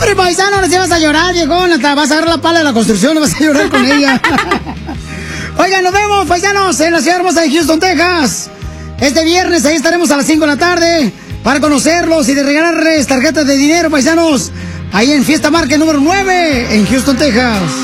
hombre, paisano, ahora sí vas a llorar, viejón. Hasta vas a agarrar la pala de la construcción y vas a llorar con ella. Oigan, nos vemos, paisanos, en la ciudad hermosa de Houston, Texas. Este viernes, ahí estaremos a las 5 de la tarde para conocerlos y de regalarles tarjetas de dinero, paisanos. Ahí en Fiesta Market número 9, en Houston, Texas.